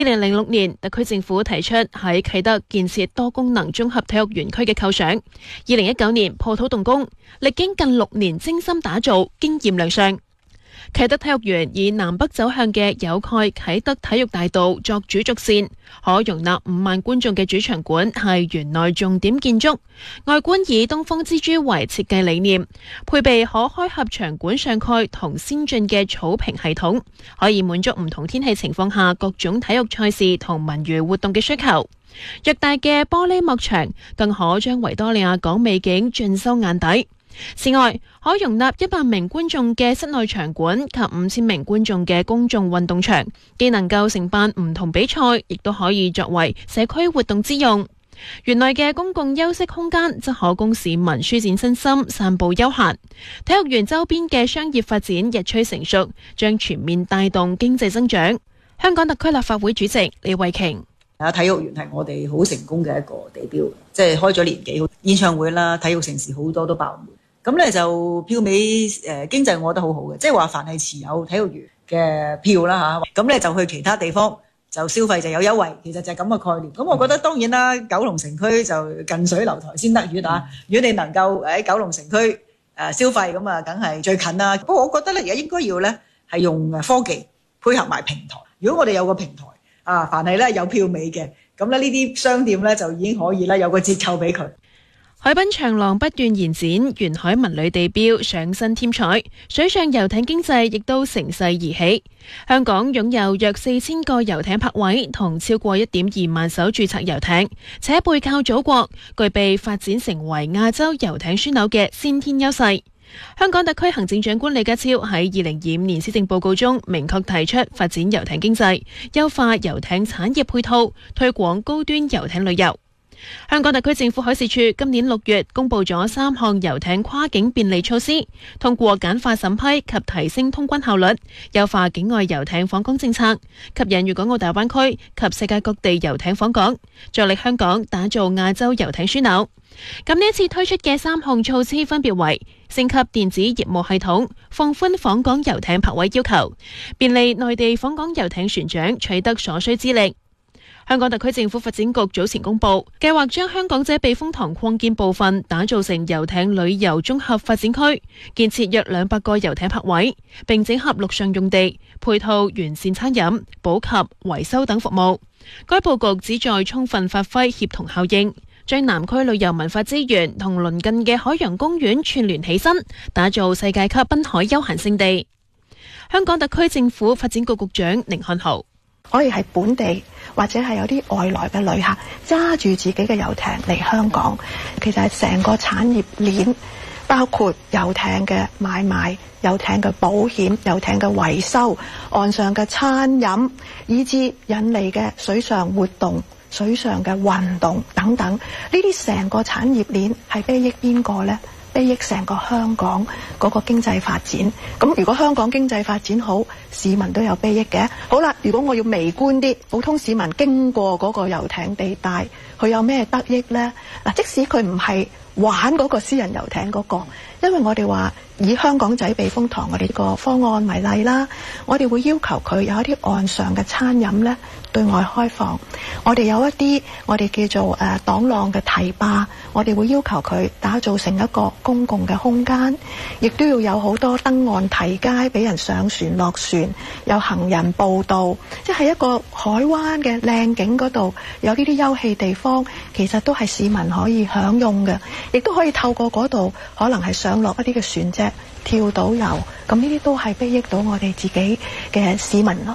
2006年，特區政府提出喺啟德建設多功能綜合體育園區嘅構想。2019年破土動工，歷經近6年精心打造，經驗亮相。啟德體育園以南北走向嘅有蓋啟德體育大道作主軸線，可容納5萬觀眾嘅主場館係園內重點建築，外觀以東方之珠為設計理念，配備可開合場館上蓋同先進嘅草坪系統，可以滿足唔同天氣情況下各種體育賽事同文娛活動嘅需求。偌大嘅玻璃幕牆更可將維多利亞港美景盡收眼底。此外，可容納100名觀眾嘅室內場館及5000名觀眾嘅公眾運動場，既能夠承辦唔同比賽，亦都可以作為社區活動之用。園內嘅公共休息空間則可供市民舒展身心、散步休閒。體育園周邊嘅商業發展日趨成熟，將全面帶動經濟增長。香港特區立法會主席李慧瓊： 體育園係我哋好成功嘅一個地標，即係開咗年幾，演唱會啦、體育盛事好多都爆滿。咁咧就票尾經濟，我覺得好好嘅，即係話凡係持有體育園嘅票啦嚇，咁咧就去其他地方就消費就有優惠，其實就係咁嘅概念。咁我覺得當然啦，九龍城區就近水樓台先得月啊。如果你能夠喺九龍城區消費，咁啊梗係最近啦。不過我覺得咧，而家應該要咧係用科技配合埋平台。如果我哋有個平台啊，凡係咧有票尾嘅，咁咧呢啲商店咧就已經可以咧有個折扣俾佢。 海濱長廊不斷延展，沿海文旅地標上新添彩，水上遊艇經濟亦都乘勢而起。香港擁有約4000個遊艇泊位同超過1.2萬艘註冊遊艇，且背靠祖國，具備發展成為亞洲遊艇樞紐嘅先天優勢。香港特區行政長官李家超喺2025年施政報告中明確提出發展遊艇經濟，優化遊艇產業配套，推廣高端遊艇旅遊。香港特區政府海事處今年6月公布咗3項遊艇跨境便利措施，通過簡化審批及提升通關效率，優化境外遊艇訪港政策，吸引粵港澳大灣區及世界各地遊艇訪港，助力香港打造亞洲遊艇樞紐。咁呢一次推出嘅3項措施分別為升級電子業務系統、放寬訪港遊艇泊位要求、便利內地訪港遊艇船長取得所需資歷。香港特區政府發展局早前公布，計劃將香港仔避風塘擴建部分打造成遊艇旅遊綜合發展區，建設約200個遊艇泊位，並整合陸上用地，配套完善餐飲、補給、維修等服務。該佈局旨在充分發揮協同效應，將南區旅遊文化資源同鄰近嘅海洋公園串聯起身，打造世界級濱海休閒勝地。香港特區政府發展局局長寧漢豪： 可以係本地或者係有啲外來嘅旅客揸住自己嘅遊艇嚟香港，其實係成個產業鏈，包括遊艇嘅買賣、遊艇嘅保險、遊艇嘅維修、岸上嘅餐飲，以至引嚟嘅水上活動、水上嘅運動等等，呢啲成個產業鏈係裨益邊個呢？裨益成個香港嗰個經濟發展。咁如果香港經濟發展好，市民都有裨益嘅。好啦，如果我要微觀啲，普通市民經過嗰個遊艇地帶，佢有咩得益呢？嗱，即使佢唔係玩嗰個私人遊艇嗰個，因為我哋話以香港仔避風塘我哋個方案為例啦，我哋會要求佢有一啲岸上嘅餐飲呢對外開放，我哋有一啲我哋叫做擋浪嘅堤壩，我哋會要求佢打造成一個公共嘅空間，亦都要有好多登岸堤階俾人上船落船，有行人步道，即係一個海灣嘅靚景嗰度有呢啲休憩地方，其實都係市民可以享用嘅，亦都可以透過嗰度可能係上落一啲嘅船隻跳島遊，咁呢啲都係裨益到我哋自己嘅市民咯。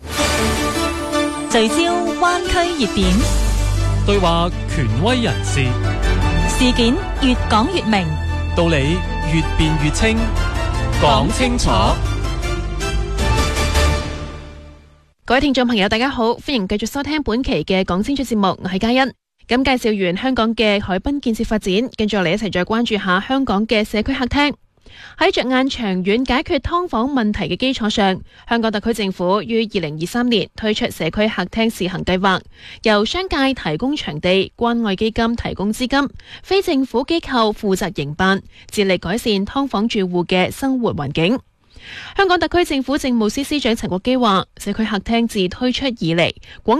聚焦灣區熱點， 對話權威人士， 事件越講越明， 道理越辯越清，講清楚。 各位聽眾朋友大家好，歡迎繼續收聽本期嘅講清楚節目，我係嘉欣。咁介紹完香港嘅海濱建設發展，跟住我哋一齊再關注下香港嘅社區客廳。喺着眼長遠解決劏房問題嘅基礎上，香港特區政府於2023年推出社區客廳試行計劃，由商界提供場地，關愛基金提供資金，非政府機構負責營辦，致力改善劏房住戶嘅生活環境。 香港特區政府政務司司長陳國基話，社區客廳自推出以嚟，廣